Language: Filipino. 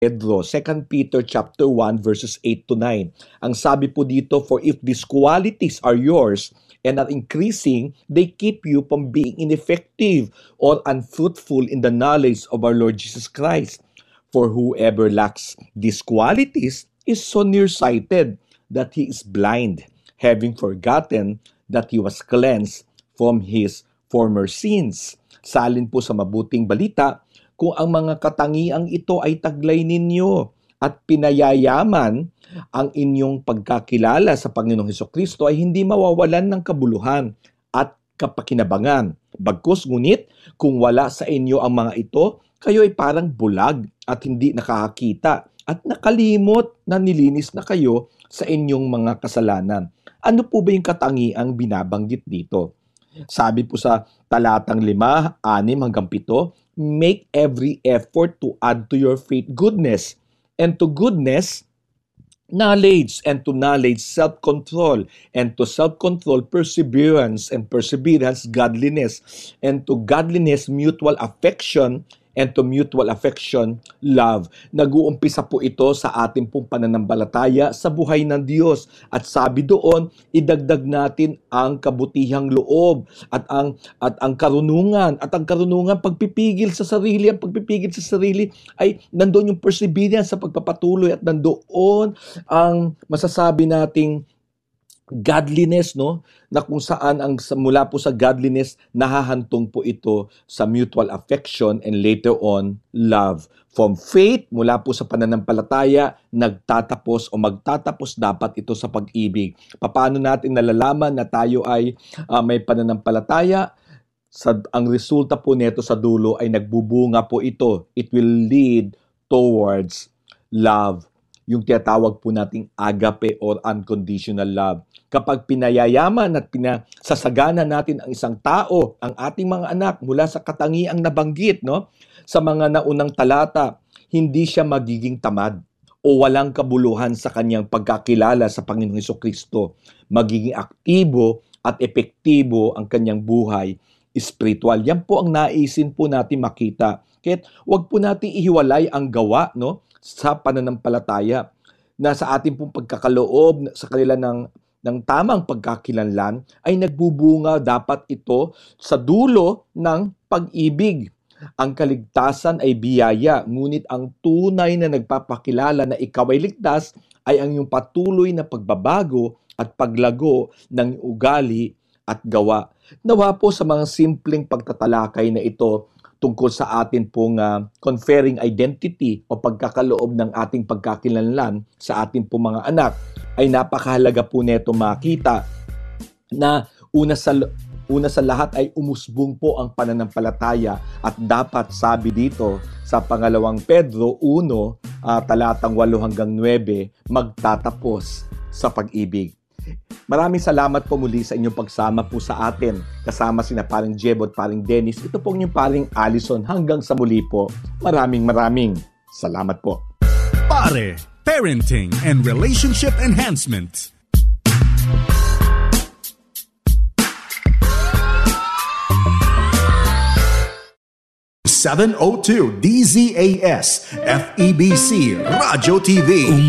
Pedro, 2 Peter chapter 1 verses 8 to 9. Ang sabi po dito, for if these qualities are yours and are increasing, they keep you from being ineffective or unfruitful in the knowledge of our Lord Jesus Christ. For whoever lacks these qualities is so nearsighted that he is blind, having forgotten that he was cleansed from his former sins. Salin po sa mabuting balita, kung ang mga katangiang ito ay taglay ninyo at pinayayaman ang inyong pagkakilala sa Panginoong Hesukristo ay hindi mawawalan ng kabuluhan at kapakinabangan. Bagkus ngunit, kung wala sa inyo ang mga ito, kayo ay parang bulag at hindi nakakakita at nakalimot na nilinis na kayo sa inyong mga kasalanan. Ano po ba yung katangiang binabanggit dito? Sabi po sa talatang 5, 6 hanggang 7, make every effort to add to your faith goodness, and to goodness, knowledge, and to knowledge, self-control, and to self-control, perseverance, and perseverance, godliness, and to godliness, mutual affection, and to mutual affection, love. Nag-uumpisa po ito sa ating pong pananampalataya sa buhay ng Diyos. At sabi doon, idagdag natin ang kabutihang loob at ang karunungan. At ang karunungan, pagpipigil sa sarili. Ang pagpipigil sa sarili ay nandoon yung perseverance sa pagpapatuloy at nandoon ang masasabi nating godliness, no? Na kung saan mula po sa godliness nahahantong po ito sa mutual affection and later on love. From faith, mula po sa pananampalataya, nagtatapos o magtatapos dapat ito sa pag-ibig. Paano natin nalalaman na tayo ay may pananampalataya? Ang resulta po nito sa dulo ay nagbubunga po ito. It will lead towards love. Yung tinatawag po nating agape or unconditional love. Kapag pinayayaman at pinasasagana natin ang isang tao, ang ating mga anak mula sa katangiang nabanggit, no? Sa mga naunang talata, hindi siya magiging tamad o walang kabuluhan sa kanyang pagkakilala sa Panginoong Hesukristo. Magiging aktibo at epektibo ang kanyang buhay espiritual. Yan po ang naisin po natin makita. Kaya wag po natin ihiwalay ang gawa, no, sa pananampalataya na sa ating pong pagkakaloob sa kanila ng tamang pagkakilanlan ay nagbubunga dapat ito sa dulo ng pag-ibig. Ang kaligtasan ay biyaya, ngunit ang tunay na nagpapakilala na ikaw ay ligtas ay ang iyong patuloy na pagbabago at paglago ng ugali at gawa. Nawa po sa mga simpleng pagtatalakay na ito tungkol sa atin pong conferring identity o pagkakaloob ng ating pagkakilanlan sa ating pong mga anak, ay napakahalaga po neto makita na una sa lahat ay umusbong po ang pananampalataya at dapat sabi dito sa pangalawang Pedro 1, talatang 8 hanggang 9, magtatapos sa pag-ibig. Maraming salamat po muli sa inyong pagsama po sa atin. Kasama sina paring Jebo at paring Dennis. Ito pong inyong paring Allison. Hanggang sa muli po. Maraming salamat po. Pare, Parenting and Relationship Enhancement. #702 DZAS FEBC Radio TV.